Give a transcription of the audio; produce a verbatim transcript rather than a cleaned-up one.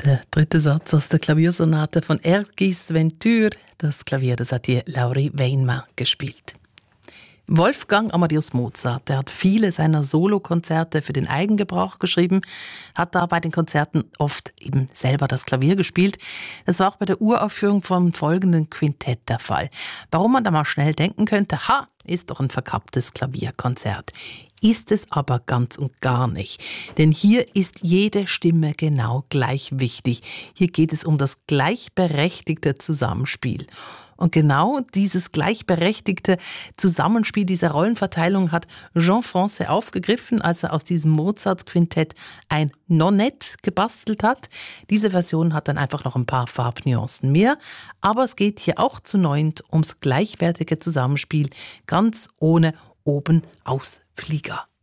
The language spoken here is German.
Der dritte Satz aus der Klaviersonate von Ergis Ventur. Das Klavier, das hat hier Lauri Weinmann gespielt. Wolfgang Amadeus Mozart, der hat viele seiner Solokonzerte für den Eigengebrauch geschrieben, hat da bei den Konzerten oft eben selber das Klavier gespielt. Das war auch bei der Uraufführung vom folgenden Quintett der Fall. Warum man da mal schnell denken könnte, ha, ist doch ein verkapptes Klavierkonzert. Ist es aber ganz und gar nicht. Denn hier ist jede Stimme genau gleich wichtig. Hier geht es um das gleichberechtigte Zusammenspiel. Und genau dieses gleichberechtigte Zusammenspiel dieser Rollenverteilung hat Jean Francais aufgegriffen, als er aus diesem Mozart-Quintett ein Nonett gebastelt hat. Diese Version hat dann einfach noch ein paar Farbnuancen mehr. Aber es geht hier auch zu neunt ums gleichwertige Zusammenspiel, ganz ohne Oben-Ausflieger.